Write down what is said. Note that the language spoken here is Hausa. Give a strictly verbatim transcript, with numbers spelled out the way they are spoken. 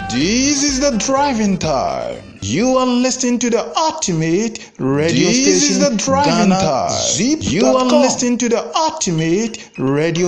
This is the driving time. You are listening to the ultimate radio This station. is the driving Ghana time. Zip. You are listening to the ultimate radio